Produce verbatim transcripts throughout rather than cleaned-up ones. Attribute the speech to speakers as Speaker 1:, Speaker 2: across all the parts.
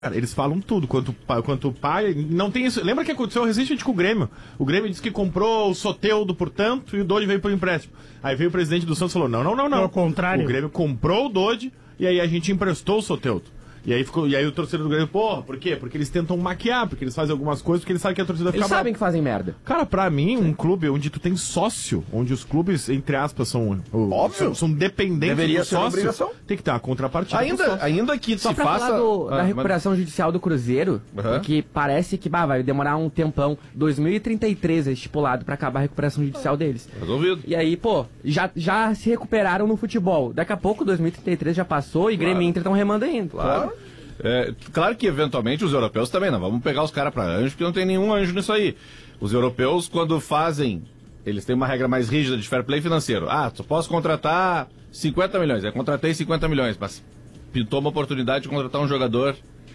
Speaker 1: Cara, eles falam tudo, quanto, quanto pai, não tem isso. Lembra que aconteceu recentemente com o Grêmio? O Grêmio disse que comprou o Soteldo, portanto, e o Dodge veio pro empréstimo. Aí veio o presidente do Santos e falou, não, não, não, não.
Speaker 2: Ao contrário.
Speaker 1: O Grêmio comprou o Dodge e aí a gente emprestou o Soteldo. E aí, ficou, e aí o torcedor do Grêmio, porra, por quê? Porque eles tentam maquiar, porque eles fazem algumas coisas, porque eles sabem que a torcida fica
Speaker 3: Eles sabem que fazem merda.
Speaker 1: Cara, pra mim, um clube onde tu tem sócio, onde os clubes, entre aspas, são,
Speaker 4: Óbvio.
Speaker 1: são, são dependentes
Speaker 4: Deveria
Speaker 1: do
Speaker 4: ser uma
Speaker 1: sócio,
Speaker 4: obrigação.
Speaker 1: tem que ter uma contrapartida.
Speaker 5: Ainda, ainda que
Speaker 3: Só
Speaker 5: se
Speaker 3: pra
Speaker 5: faça...
Speaker 3: falar do-
Speaker 5: Ah,
Speaker 3: da recuperação judicial do Cruzeiro,
Speaker 5: Uhum.
Speaker 3: porque parece que bah, vai demorar um tempão. dois mil e trinta e três é estipulado pra acabar a recuperação judicial deles.
Speaker 5: Resolvido.
Speaker 3: E aí, pô, já, já se recuperaram no futebol. Daqui a pouco, dois mil e trinta e três já passou e Grêmio e Inter estão remando ainda.
Speaker 5: Claro. É, claro que eventualmente os europeus também, não vamos pegar os caras pra anjo, porque não tem nenhum anjo nisso aí. Os europeus, quando fazem, eles têm uma regra mais rígida de fair play financeiro. Ah, só posso contratar cinquenta milhões. Aí contratei cinquenta milhões, mas pintou uma oportunidade de contratar um jogador.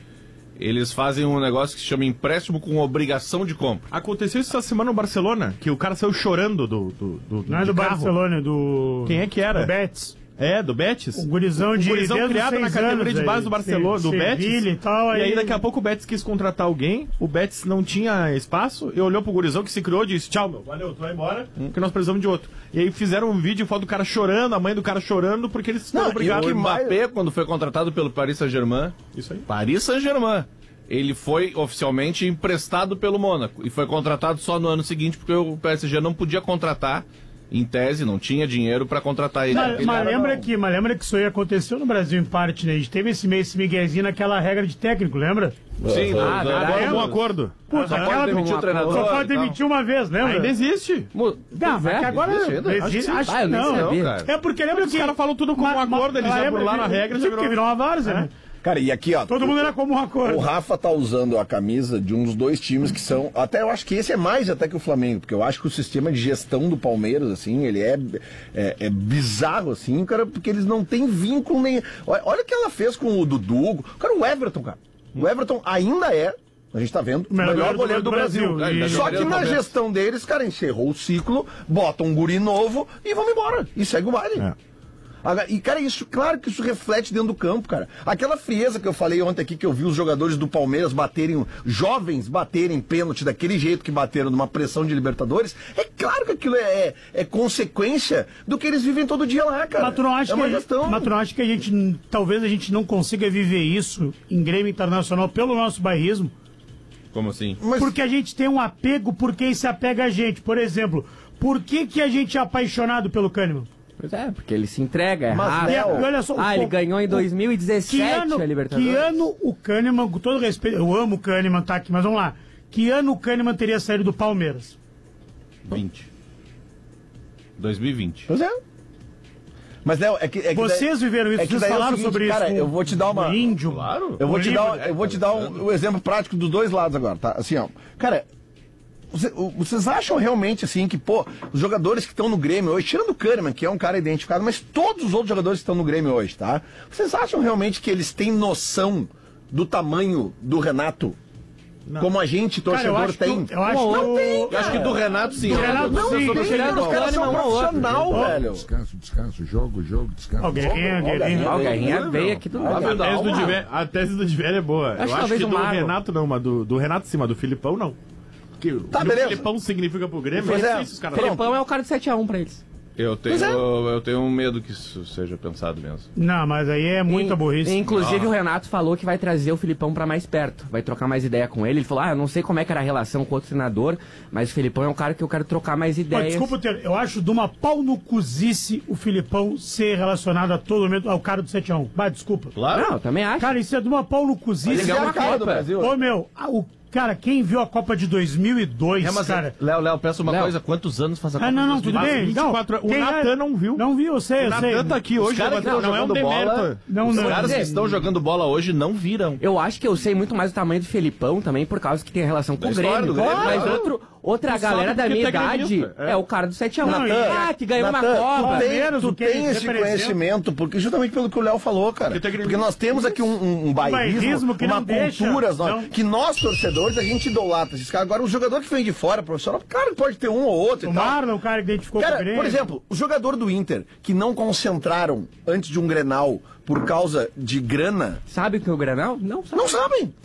Speaker 5: Eles fazem um negócio que se chama empréstimo com obrigação de compra.
Speaker 1: Aconteceu isso essa semana no Barcelona, que o cara saiu chorando do, do, do,
Speaker 2: Não é
Speaker 1: de
Speaker 2: do
Speaker 1: carro.
Speaker 2: Barcelona, é do...
Speaker 1: Quem é que era?
Speaker 2: Do Betis.
Speaker 1: É, do Betis?
Speaker 2: O gurizão de
Speaker 1: O gurizão
Speaker 2: desde os
Speaker 1: criado na
Speaker 2: seis
Speaker 1: categoria
Speaker 2: anos
Speaker 1: de base
Speaker 2: aí,
Speaker 1: do Barcelona, do
Speaker 2: Se-
Speaker 1: Betis.
Speaker 2: Sevilha e tal,
Speaker 1: E aí
Speaker 2: aí-
Speaker 1: daqui a pouco o Betis quis contratar alguém, o Betis não tinha espaço, e olhou pro gurizão que se criou e disse, tchau, meu, valeu, tu vai embora, porque nós precisamos de outro. E aí fizeram um vídeo, foto do cara chorando, a mãe do cara chorando, porque eles
Speaker 4: Não,
Speaker 1: foram
Speaker 4: e
Speaker 1: obrigados.
Speaker 4: o
Speaker 5: O
Speaker 4: que mais-
Speaker 5: Mbappé, quando foi contratado pelo Paris Saint-Germain,
Speaker 1: Isso aí.
Speaker 5: Paris Saint-Germain, ele foi oficialmente emprestado pelo Mônaco e foi contratado só no ano seguinte, porque o P S G não podia contratar, em tese, não tinha dinheiro pra contratar ele.
Speaker 2: Mas,
Speaker 5: Ele
Speaker 2: mas
Speaker 5: era-
Speaker 2: lembra que, mas lembra que isso aí aconteceu no Brasil em parte, né? A gente teve esse, meio- esse miguezinho naquela regra de técnico, lembra?
Speaker 5: Sim, do-
Speaker 3: Ah,
Speaker 5: do-
Speaker 3: verdade.
Speaker 1: Agora
Speaker 2: é,
Speaker 1: um bom
Speaker 2: mano.
Speaker 1: acordo.
Speaker 2: Puta,
Speaker 5: Só pode
Speaker 2: aquela
Speaker 5: demitir o treinador.
Speaker 2: Só
Speaker 5: e
Speaker 2: pode
Speaker 5: tal.
Speaker 2: demitir uma vez, lembra?
Speaker 1: Ainda existe.
Speaker 3: Mu-
Speaker 2: Não,
Speaker 3: Pois
Speaker 2: mas
Speaker 3: é,
Speaker 2: que agora
Speaker 5: existe ainda?
Speaker 2: existe,
Speaker 1: Acho que sim.
Speaker 2: acho
Speaker 3: Ah, eu
Speaker 2: que
Speaker 3: nem
Speaker 2: não.
Speaker 3: sabia.
Speaker 5: cara.
Speaker 2: É porque lembra
Speaker 1: Os
Speaker 2: que...
Speaker 1: caras falam tudo como um acordo, eles já
Speaker 2: lembra
Speaker 1: burlaram a
Speaker 2: que-
Speaker 1: regra, já
Speaker 2: sim,
Speaker 1: virou-
Speaker 2: porque virou uma várzea, né?
Speaker 4: Cara, e aqui, ó.
Speaker 2: Todo mundo era como um acordo.
Speaker 4: O Rafa tá usando a camisa de um dos dois times que são. Até eu acho que esse é mais até que o Flamengo, porque eu acho que o sistema de gestão do Palmeiras, assim, ele é, é, é bizarro, assim, cara, porque eles não têm vínculo nem. Olha, olha o que ela fez com o Dudu. Cara, o Everton, cara. O Everton ainda é. A gente tá vendo, o melhor, melhor goleiro do, do Brasil.
Speaker 2: Brasil.
Speaker 4: E... Só que na gestão deles, cara, encerrou o ciclo, botam um guri novo e vão embora. E segue o baile.
Speaker 1: É.
Speaker 4: E, cara, isso, claro que isso reflete dentro do campo, cara. Aquela frieza que eu falei ontem aqui, que eu vi os jogadores do Palmeiras baterem, jovens baterem pênalti daquele jeito que bateram numa pressão de Libertadores, é claro que aquilo é, é, é consequência do que eles vivem todo dia lá, cara.
Speaker 2: Mas tu não acha,
Speaker 4: é uma
Speaker 2: que, a
Speaker 4: gestão.
Speaker 2: gente, mas tu não acha que a gente, talvez a gente não consiga viver isso em Grêmio Internacional pelo nosso bairrismo?
Speaker 5: Como assim?
Speaker 4: Mas-
Speaker 2: Porque a gente tem um apego por quem se apega a gente. Por exemplo, por que, que a gente é apaixonado pelo Kahneman?
Speaker 3: Pois é, porque ele se entrega, é
Speaker 4: Mas,
Speaker 3: rápido.
Speaker 4: Léo,
Speaker 2: E olha só,
Speaker 3: Ah,
Speaker 2: o-
Speaker 3: ele ganhou em dois mil e dezessete
Speaker 2: que ano,
Speaker 3: a Libertadores.
Speaker 2: que ano o Kahneman, com todo respeito, eu amo o Kahneman, tá aqui, mas vamos lá. Que ano o Kahneman teria saído do Palmeiras?
Speaker 5: vinte. dois mil e vinte.
Speaker 4: Pois é. Mas, Léo, é que. É que
Speaker 2: Vocês
Speaker 4: daí-
Speaker 2: viveram isso,
Speaker 4: é que
Speaker 2: vocês
Speaker 4: daí é o
Speaker 2: falaram
Speaker 4: seguinte,
Speaker 2: sobre
Speaker 4: cara,
Speaker 2: isso.
Speaker 4: eu vou te dar uma.
Speaker 2: O índio.
Speaker 5: Claro.
Speaker 4: Eu vou
Speaker 2: o
Speaker 4: te
Speaker 2: livro,
Speaker 4: dar,
Speaker 2: né?
Speaker 4: eu vou te dar um, um exemplo prático dos dois lados agora, tá? Assim, ó. Cara, você- o- vocês acham realmente, assim, que, pô, os jogadores que estão no Grêmio hoje, tirando o Kahneman, que é um cara identificado, mas todos os outros jogadores que estão no Grêmio hoje, tá? Vocês acham realmente que eles têm noção do tamanho do Renato?
Speaker 1: Não.
Speaker 4: Como a gente,
Speaker 2: Cara, eu
Speaker 4: torcedor,
Speaker 2: acho que
Speaker 4: tem?
Speaker 2: o- eu acho
Speaker 4: não
Speaker 2: que o-
Speaker 4: tem,
Speaker 5: Eu acho que do Renato sim.
Speaker 2: Do Renato,
Speaker 4: Não,
Speaker 2: sim.
Speaker 4: não tem,
Speaker 3: tirando
Speaker 4: cara, os
Speaker 3: o
Speaker 4: caras são
Speaker 3: Kahneman, um outro.
Speaker 4: profissional, velho.
Speaker 6: Descanso, descanso, jogo, jogo, descanso.
Speaker 2: Ó, o Guerrinha,
Speaker 4: Ó, ó,
Speaker 2: Guerrinha.
Speaker 3: Ah, o Guerrinha
Speaker 5: Não,
Speaker 3: veio
Speaker 5: não.
Speaker 3: aqui do
Speaker 5: Ah,
Speaker 1: A
Speaker 5: Não,
Speaker 1: tese, do
Speaker 5: não.
Speaker 1: Diver, a tese do Diver é boa.
Speaker 3: Acho
Speaker 1: Eu
Speaker 3: que
Speaker 1: acho
Speaker 3: talvez
Speaker 1: que
Speaker 3: o
Speaker 1: do
Speaker 3: Marlon.
Speaker 1: Renato não, mas do, do Renato sim, mas do Filipão não. Que
Speaker 4: Tá,
Speaker 1: o
Speaker 4: beleza.
Speaker 1: Filipão significa pro Grêmio,
Speaker 4: Pois
Speaker 1: é
Speaker 4: é.
Speaker 1: difícil os caras.
Speaker 3: O Filipão é o cara de sete a um pra eles.
Speaker 5: Eu tenho,
Speaker 4: Pois é.
Speaker 5: eu, eu tenho um medo que isso seja pensado mesmo.
Speaker 2: Não, mas aí é muita
Speaker 3: In-
Speaker 2: burrice.
Speaker 3: Inclusive o Renato falou que vai trazer o Filipão pra mais perto, vai trocar mais ideia com ele. Ele falou, ah, eu não sei como é que era a relação com o outro treinador, mas o Filipão é um cara que eu quero trocar mais
Speaker 2: Pô,
Speaker 3: ideias.
Speaker 2: desculpa, ter, eu acho de uma pau no cozice o Filipão ser relacionado a todo momento ao cara do sete a um. Bah, desculpa.
Speaker 5: Claro.
Speaker 3: Não, eu também acho.
Speaker 2: Cara, isso é de uma pau no cozice.
Speaker 4: Ele é
Speaker 3: ganhou
Speaker 4: a
Speaker 3: uma
Speaker 4: cara do
Speaker 3: Copa.
Speaker 4: Brasil.
Speaker 2: Ô, meu, a- o, cara, quem viu a Copa de dois mil e dois,
Speaker 5: É, mas,
Speaker 2: cara...
Speaker 5: Léo, Léo, peço uma
Speaker 3: Léo.
Speaker 5: coisa. Quantos anos faz a Copa
Speaker 2: Ah, não, não,
Speaker 5: de
Speaker 2: tudo
Speaker 5: dois mil e
Speaker 2: bem.
Speaker 5: vinte?
Speaker 2: Não,
Speaker 1: vinte e quatro, o
Speaker 2: quem
Speaker 1: Natan
Speaker 2: é-
Speaker 1: não viu.
Speaker 2: Não viu, eu sei, eu
Speaker 1: O
Speaker 2: sei.
Speaker 1: Natan tá aqui hoje,
Speaker 5: Os caras que
Speaker 1: não,
Speaker 5: estão
Speaker 1: não é um
Speaker 5: jogando bola,
Speaker 1: demérito.
Speaker 2: Não,
Speaker 5: os
Speaker 2: não.
Speaker 5: caras que
Speaker 3: É.
Speaker 5: estão jogando bola hoje não viram.
Speaker 3: Eu acho que eu sei muito mais do tamanho do Felipão também, por causa que tem relação com
Speaker 5: Da
Speaker 3: o
Speaker 5: história
Speaker 3: Grêmio.
Speaker 5: do Grêmio,
Speaker 3: Mas
Speaker 5: claro.
Speaker 3: outro, outra
Speaker 1: Tu
Speaker 3: galera
Speaker 1: sabe
Speaker 3: da
Speaker 1: porque
Speaker 3: minha
Speaker 1: tu é
Speaker 3: idade
Speaker 1: gremista,
Speaker 3: é.
Speaker 1: é.
Speaker 3: o cara do sete a um.
Speaker 2: Não, e-
Speaker 3: Ah, que ganhou
Speaker 4: Natan,
Speaker 3: uma Copa.
Speaker 4: Tu tem,
Speaker 2: Palmeiras,
Speaker 4: tu
Speaker 2: o que ele
Speaker 4: tem esse
Speaker 2: representa.
Speaker 4: conhecimento, porque justamente pelo que o Léo falou, cara.
Speaker 1: Porque tu é
Speaker 4: Porque
Speaker 1: gremista.
Speaker 4: nós temos aqui um, um, um bairrismo,
Speaker 2: bairrismo que
Speaker 4: uma
Speaker 2: não deixa,
Speaker 4: cultura, nós-
Speaker 2: não.
Speaker 4: que nós, torcedores, torcedores, a gente idolatra esses caras. Agora, o jogador que vem de fora, profissional, cara, pode ter um ou outro
Speaker 2: O
Speaker 4: e tal.
Speaker 2: Marlon, o cara que identificou com o
Speaker 4: Cara,
Speaker 2: Grêmio.
Speaker 4: por exemplo, o jogador do Inter que não concentraram antes de um Grenal por causa de grana,
Speaker 3: Sabe o que é o Granal? Não sabe.
Speaker 4: não sabem.